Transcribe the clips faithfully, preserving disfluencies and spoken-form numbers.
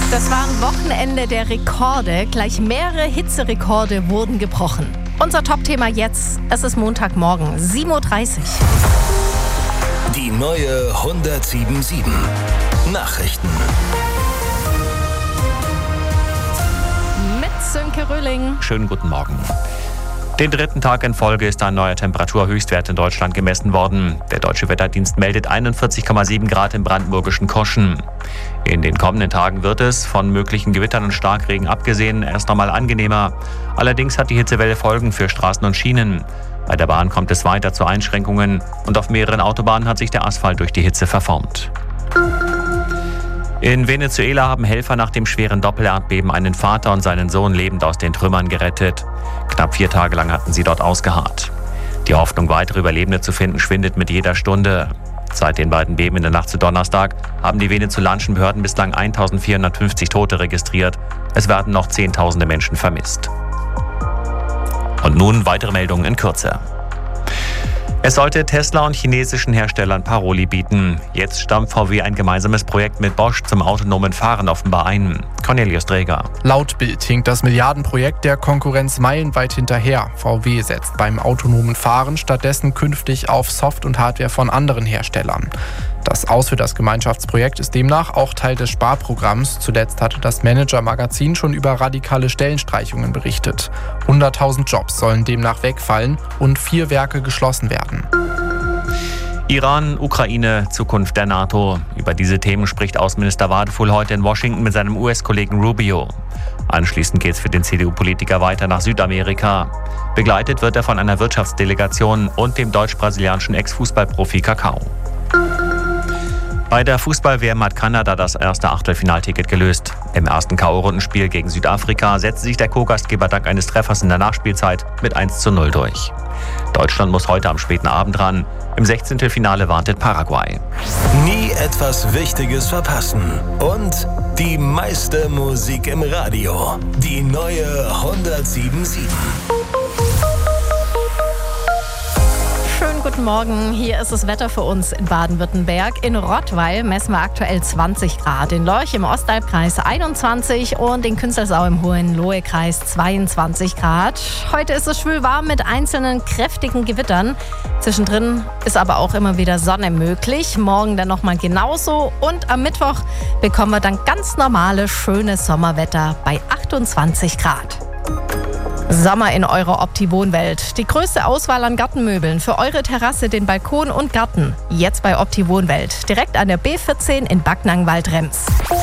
Das war ein Wochenende der Rekorde. Gleich mehrere Hitzerekorde wurden gebrochen. Unser Top-Thema jetzt, es ist Montagmorgen, sieben Uhr dreißig. Die neue hundertsieben sieben Nachrichten. Mit Sönke Röhling. Schönen guten Morgen. Den dritten Tag in Folge ist ein neuer Temperaturhöchstwert in Deutschland gemessen worden. Der Deutsche Wetterdienst meldet einundvierzig Komma sieben Grad im brandenburgischen Koschen. In den kommenden Tagen wird es, von möglichen Gewittern und Starkregen abgesehen, erst einmal angenehmer. Allerdings hat die Hitzewelle Folgen für Straßen und Schienen. Bei der Bahn kommt es weiter zu Einschränkungen und auf mehreren Autobahnen hat sich der Asphalt durch die Hitze verformt. In Venezuela haben Helfer nach dem schweren Doppelerdbeben einen Vater und seinen Sohn lebend aus den Trümmern gerettet. Knapp vier Tage lang hatten sie dort ausgeharrt. Die Hoffnung, weitere Überlebende zu finden, schwindet mit jeder Stunde. Seit den beiden Beben in der Nacht zu Donnerstag haben die venezolanischen Behörden bislang eintausendvierhundertfünfzig Tote registriert. Es werden noch Zehntausende Menschen vermisst. Und nun weitere Meldungen in Kürze. Es sollte Tesla und chinesischen Herstellern Paroli bieten. Jetzt stammt V W ein gemeinsames Projekt mit Bosch zum autonomen Fahren offenbar ein. Cornelius Dreger. Laut Bild hinkt das Milliardenprojekt der Konkurrenz meilenweit hinterher. V W setzt beim autonomen Fahren stattdessen künftig auf Soft- und Hardware von anderen Herstellern. Das Aus für das Gemeinschaftsprojekt ist demnach auch Teil des Sparprogramms. Zuletzt hatte das Manager-Magazin schon über radikale Stellenstreichungen berichtet. hunderttausend Jobs sollen demnach wegfallen und vier Werke geschlossen werden. Iran, Ukraine, Zukunft der NATO. Über diese Themen spricht Außenminister Wadefuhl heute in Washington mit seinem U S-Kollegen Rubio. Anschließend geht es für den C D U-Politiker weiter nach Südamerika. Begleitet wird er von einer Wirtschaftsdelegation und dem deutsch-brasilianischen Ex-Fußballprofi Kakao. Bei der Fußball-W M hat Kanada das erste Achtelfinalticket gelöst. Im ersten K O-Rundenspiel gegen Südafrika setzte sich der Co-Gastgeber dank eines Treffers in der Nachspielzeit mit eins zu null durch. Deutschland muss heute am späten Abend ran. Im Sechzehntelfinale wartet Paraguay. Nie etwas Wichtiges verpassen. Und die meiste Musik im Radio. Die neue hundertsieben sieben. Schönen guten Morgen, hier ist das Wetter für uns in Baden-Württemberg. In Rottweil messen wir aktuell zwanzig Grad, in Lorch im Ostalbkreis einundzwanzig und in Künzelsau im Hohenlohe-Kreis zweiundzwanzig Grad. Heute ist es schwül warm mit einzelnen kräftigen Gewittern. Zwischendrin ist aber auch immer wieder Sonne möglich. Morgen dann nochmal genauso und am Mittwoch bekommen wir dann ganz normales, schönes Sommerwetter bei achtundzwanzig Grad. Sommer in eurer Opti-Wohnwelt. Die größte Auswahl an Gartenmöbeln für eure Terrasse, den Balkon und Garten. Jetzt bei Opti-Wohnwelt. Direkt an der B vierzehn in Backnang-Waldrems.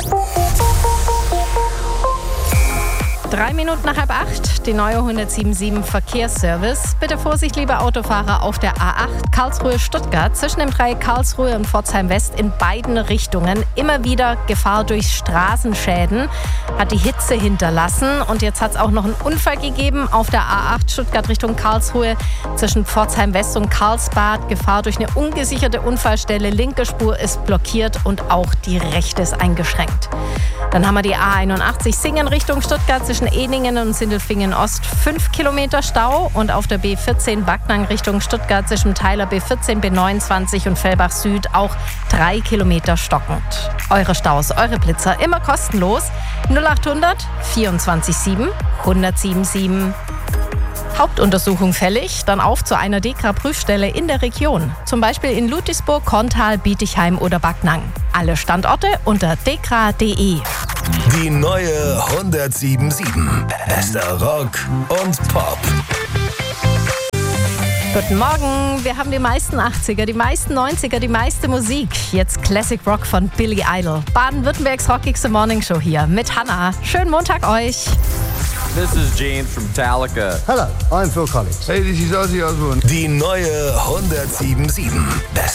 Drei Minuten nach halb acht, die neue hundertsieben Verkehrsservice. Bitte Vorsicht, liebe Autofahrer, auf der A acht Karlsruhe-Stuttgart zwischen dem Dreieck Karlsruhe und Pforzheim-West in beiden Richtungen. Immer wieder Gefahr durch Straßenschäden, hat die Hitze hinterlassen. Und jetzt hat es auch noch einen Unfall gegeben auf der A acht Stuttgart Richtung Karlsruhe zwischen Pforzheim-West und Karlsbad. Gefahr durch eine ungesicherte Unfallstelle. Linke Spur ist blockiert und auch die rechte ist eingeschränkt. Dann haben wir die A einundachtzig Singen Richtung Stuttgart zwischen Ehningen und Sindelfingen Ost fünf Kilometer Stau und auf der B vierzehn Backnang Richtung Stuttgart zwischen Teiler B vierzehn, B neunundzwanzig und Fellbach Süd auch drei Kilometer stockend. Eure Staus, eure Blitzer immer kostenlos. null achthundert vierundzwanzig sieben hundertsiebenundsieben. Hauptuntersuchung fällig, dann auf zu einer D K A-Prüfstelle in der Region. Zum Beispiel in Ludwigsburg, Korntal, Bietigheim oder Backnang. Alle Standorte unter d k a punkt d e. Die neue hundertsieben sieben. Bester Rock und Pop. Guten Morgen, wir haben die meisten achtziger, die meisten neunziger, die meiste Musik. Jetzt Classic Rock von Billy Idol. Baden-Württembergs rockigste Morningshow hier mit Hannah. Schönen Montag euch. This is James from Metallica. Hello, I'm Phil Collins. Hey, this is Ozzy Osbourne. Die neue hundertsieben sieben. Best